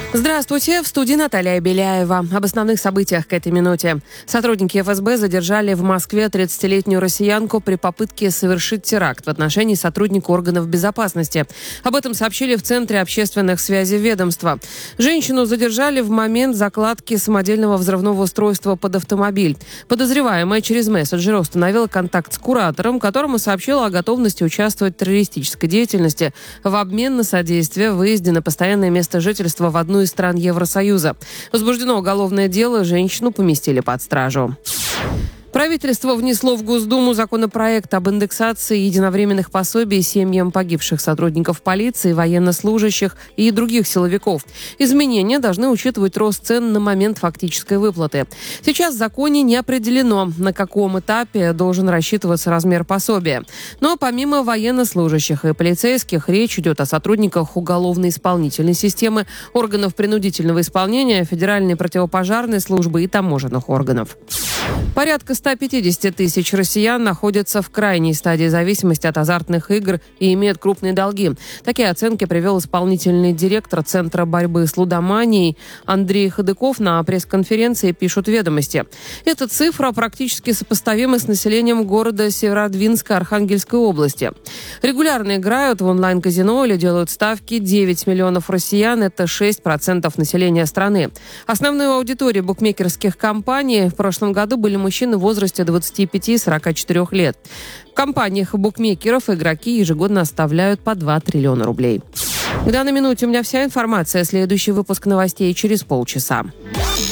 Здравствуйте, в студии Наталья Беляева. Об основных событиях к этой минуте. Сотрудники ФСБ задержали в Москве 30-летнюю россиянку при попытке совершить теракт в отношении сотрудника органов безопасности. Об этом сообщили в Центре общественных связей ведомства. Женщину задержали в момент закладки самодельного взрывного устройства под автомобиль. Подозреваемая через мессенджеры установила контакт с куратором, которому сообщила о готовности участвовать в террористической деятельности в обмен на содействие в выезде на постоянное место жительства в одну из стран Евросоюза. Возбуждено уголовное дело, женщину поместили под стражу. Правительство внесло в Госдуму законопроект об индексации единовременных пособий семьям погибших сотрудников полиции, военнослужащих и других силовиков. Изменения должны учитывать рост цен на момент фактической выплаты. Сейчас в законе не определено, на каком этапе должен рассчитываться размер пособия. Но помимо военнослужащих и полицейских, речь идет о сотрудниках уголовно-исполнительной системы, органов принудительного исполнения, Федеральной противопожарной службы и таможенных органов. Порядка 150 тысяч россиян находятся в крайней стадии зависимости от азартных игр и имеют крупные долги. Такие оценки привел исполнительный директор Центра борьбы с лудоманией Андрей Ходыков на пресс-конференции, пишут «Ведомости». Эта цифра практически сопоставима с населением города Северодвинска Архангельской области. Регулярно играют в онлайн-казино или делают ставки 9 миллионов россиян. Это 6% населения страны. Основной аудиторией букмекерских компаний в прошлом году были мужчины в возрасте 25-44 лет. В компаниях букмекеров игроки ежегодно оставляют по 2 триллиона рублей. К данной минуте у меня вся информация. Следующий выпуск новостей через полчаса.